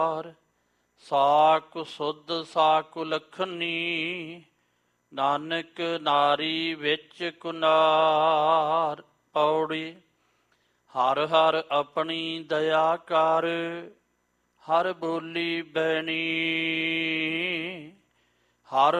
ਸਾਕੁ ਸੁਧ ਸਾਕੁ ਲਖਨੀ, ਨਾਨਕ ਨਾਰੀ ਵਿੱਚ ਕੁਨਾਰ। ਪੌੜੀ। ਹਰ ਹਰ ਆਪਣੀ ਦਇਆ ਕਰ, ਹਰ ਬੋਲੀ ਬੈਣੀ, ਹਰ